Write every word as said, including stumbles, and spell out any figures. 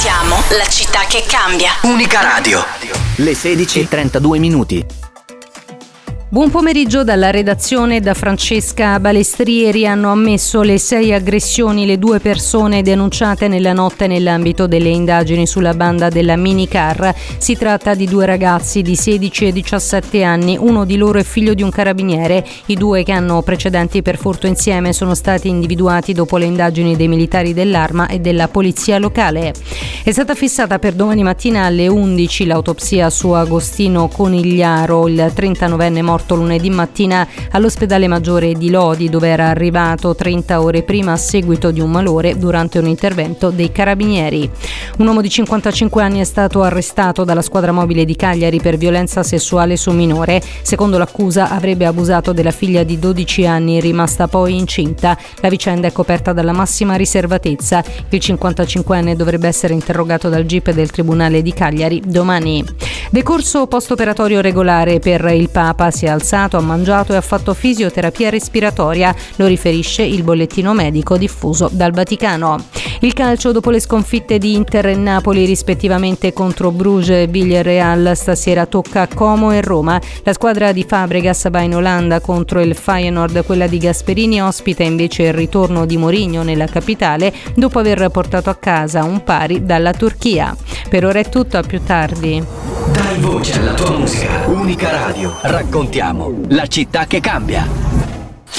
Raccontiamo la città che cambia. Unica Radio. Le sedici e trentadue minuti. Buon pomeriggio dalla redazione. Da Francesca Balestrieri. Hanno ammesso le sei aggressioni le due persone denunciate nella notte nell'ambito delle indagini sulla banda della minicar. Si tratta di due ragazzi di sedici e diciassette anni, uno di loro è figlio di un carabiniere. I due, che hanno precedenti per furto insieme, sono stati individuati dopo le indagini dei militari dell'Arma e della polizia locale. È stata fissata per domani mattina alle undici l'autopsia su Agostino Conigliaro, il trentanovenne morto lunedì mattina all'ospedale maggiore di Lodi, dove era arrivato trenta ore prima a seguito di un malore durante un intervento dei carabinieri. Un uomo di cinquantacinque anni è stato arrestato dalla squadra mobile di Cagliari per violenza sessuale su minore. Secondo l'accusa avrebbe abusato della figlia di dodici anni, rimasta poi incinta. La vicenda è coperta dalla massima riservatezza. Il cinquantacinquenne dovrebbe essere interrogato dal G I P del Tribunale di Cagliari domani. Decorso post-operatorio regolare per il Papa, si è alzato, ha mangiato e ha fatto fisioterapia respiratoria, lo riferisce il bollettino medico diffuso dal Vaticano. Il calcio, dopo le sconfitte di Inter e Napoli rispettivamente contro Bruges e Villarreal, stasera tocca Como e Roma. La squadra di Fabregas va in Olanda contro il Feyenoord, quella di Gasperini ospita invece il ritorno di Mourinho nella capitale dopo aver portato a casa un pari dalla Turchia. Per ora è tutto, a più tardi. Dai voce alla tua musica. Unica Radio. Raccontiamo la città che cambia.